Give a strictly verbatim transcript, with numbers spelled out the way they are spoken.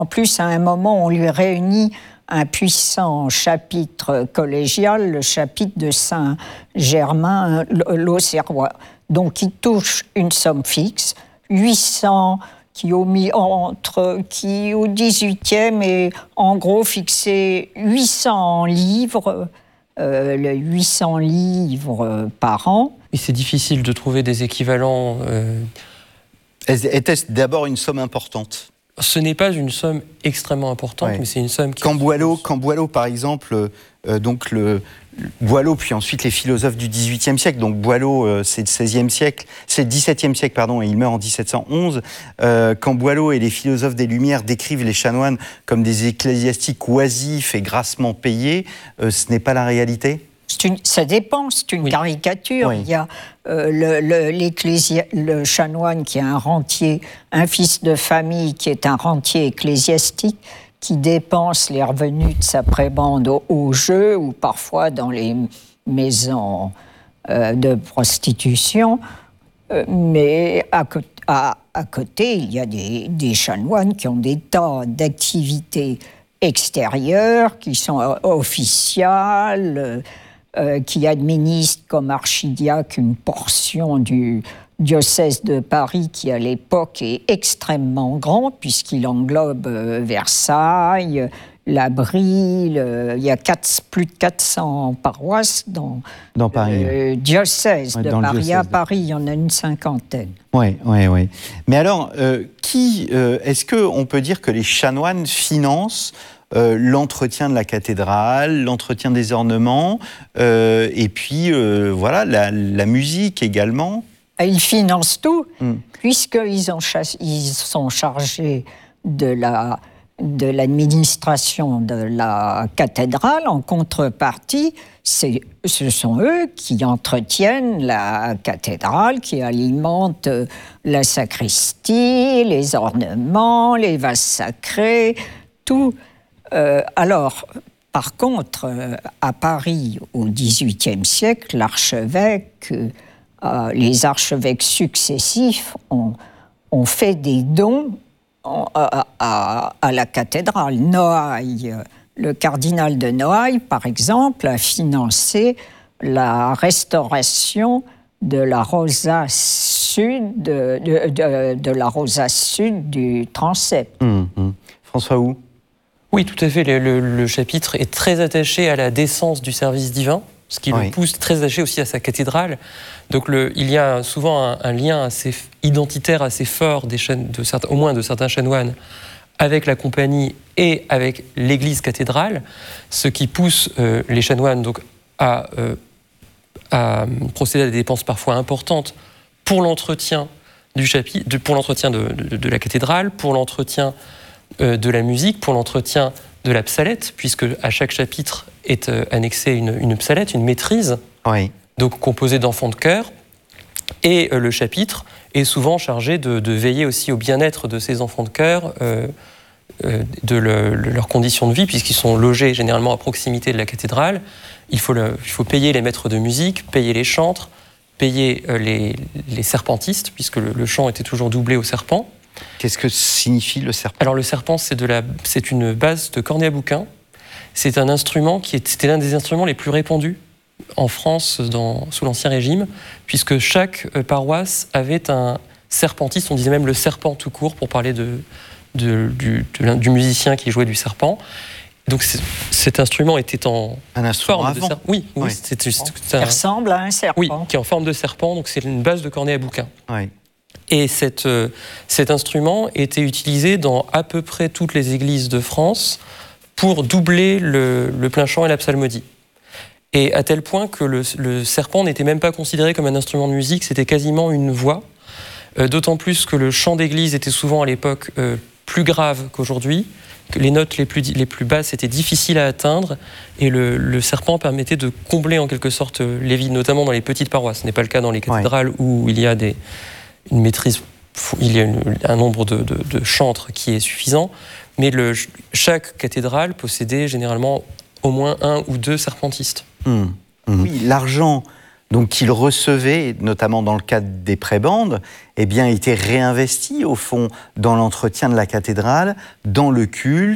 En plus, à un moment, on lui réunit un puissant chapitre collégial, le chapitre de Saint-Germain l'Auxerrois. Donc, il touche une somme fixe, huit cents, qui au, entre, qui au dix-huitième est en gros fixé huit cents livres, euh, les huit cents livres par an. Et c'est difficile de trouver des équivalents. Euh... Était-ce d'abord une somme importante ? Ce n'est pas une somme extrêmement importante, ouais. mais c'est une somme qui... Quand Boileau, quand Boileau par exemple, euh, donc le, Boileau, puis ensuite les philosophes du dix-huitième siècle, donc Boileau, euh, c'est le seizième siècle, c'est le dix-septième siècle, pardon, et il meurt en dix-sept cent onze. Euh, quand Boileau et les philosophes des Lumières décrivent les chanoines comme des ecclésiastiques oisifs et grassement payés, euh, ce n'est pas la réalité ? Une, ça dépend, c'est une oui. caricature. Oui. Il y a euh, le, le, le chanoine qui est un rentier, un fils de famille qui est un rentier ecclésiastique, qui dépense les revenus de sa prébende au, au jeu ou parfois dans les maisons euh, de prostitution. Euh, mais à, à, à côté, il y a des, des chanoines qui ont des tas d'activités extérieures, qui sont officiales, Euh, qui administre comme archidiacre une portion du diocèse de Paris qui, à l'époque, est extrêmement grand, puisqu'il englobe euh, Versailles, la Brie, le, il y a quatre, plus de quatre cents paroisses dans, dans Paris. le diocèse ouais, de dans Paris. Diocèse à de... Paris, il y en a une cinquantaine. Oui, oui, oui. Mais alors, euh, qui, euh, est-ce qu'on peut dire que les chanoines financent Euh, l'entretien de la cathédrale, l'entretien des ornements, euh, et puis euh, voilà, la, la musique également. Ils financent tout, mm. puisqu'ils ont chas- ils sont chargés de, la, de l'administration de la cathédrale. En contrepartie, c'est, ce sont eux qui entretiennent la cathédrale, qui alimentent la sacristie, les ornements, les vases sacrés, tout. Euh, alors, par contre, euh, à Paris, au dix-huitième siècle, l'archevêque, euh, les archevêques successifs ont, ont fait des dons en, à, à, à la cathédrale. Noailles, le cardinal de Noailles, par exemple, a financé la restauration de la rosace sud, de, de, de, de la rosace sud du transept. Mmh, mmh. François Hou. Oui, tout à fait. Le, le, le chapitre est très attaché à la décence du service divin, ce qui oui. le pousse très attaché aussi à sa cathédrale. Donc, le, il y a souvent un, un lien assez identitaire assez fort, des chaînes, de certains, au moins de certains chanoines, avec la compagnie et avec l'église cathédrale, ce qui pousse euh, les chanoines donc, à, euh, à procéder à des dépenses parfois importantes pour l'entretien du chapitre, de, pour l'entretien de, de, de la cathédrale, pour l'entretien de la musique, pour l'entretien de la psalette, puisque à chaque chapitre est euh, annexée une, une psalette, une maîtrise, oui. donc composée d'enfants de chœur, et euh, le chapitre est souvent chargé de, de veiller aussi au bien-être de ces enfants de chœur, euh, euh, de le, le, leurs conditions de vie, puisqu'ils sont logés généralement à proximité de la cathédrale. Il faut, le, il faut payer les maîtres de musique, payer les chantres, payer euh, les, les serpentistes, puisque le, le chant était toujours doublé au serpent. Qu'est-ce que signifie le serpent ? Alors le serpent, c'est, de la, c'est une base de cornet à bouquin. C'est un instrument qui est, c'était l'un des instruments les plus répandus en France dans, sous l'Ancien Régime, puisque chaque paroisse avait un serpentiste, on disait même le serpent tout court pour parler de, de, du, de, du musicien qui jouait du serpent. Donc c'est, cet instrument était en un instrument forme de serpent. Oui, oui, oui. c'est, c'est, c'est, c'est un... Il ressemble à un serpent. Oui, qui est en forme de serpent, donc c'est une base de cornet à bouquin. Oui. Et cette, euh, cet instrument était utilisé dans à peu près toutes les églises de France pour doubler le, le plein chant et la psalmodie. Et à tel point que le, le serpent n'était même pas considéré comme un instrument de musique, c'était quasiment une voix. Euh, d'autant plus que le chant d'église était souvent à l'époque euh, plus grave qu'aujourd'hui, que les notes les plus, les plus basses étaient difficiles à atteindre, et le, le serpent permettait de combler en quelque sorte les vides, notamment dans les petites paroisses. Ce n'est pas le cas dans les cathédrales ouais. où il y a des... une maîtrise, il y a une, un nombre de, de, de chantres qui est suffisant, mais le, chaque cathédrale possédait généralement au moins un ou deux serpentistes. Mmh. Mmh. Oui, l'argent, donc qu'il recevait, notamment dans le cadre des prébendes, eh bien, était réinvesti, au fond, dans l'entretien de la cathédrale, dans le culte,